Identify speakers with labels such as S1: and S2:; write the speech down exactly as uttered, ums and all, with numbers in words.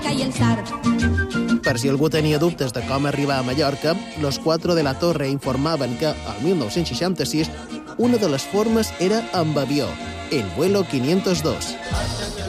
S1: y el zar.
S2: Per si algú tenia dubtes de com arribar a Mallorca, los Cuatro de la Torre informaven que, al mil nou-cents seixanta-sis, una de les formes era amb avió, el vuelo quinientos dos.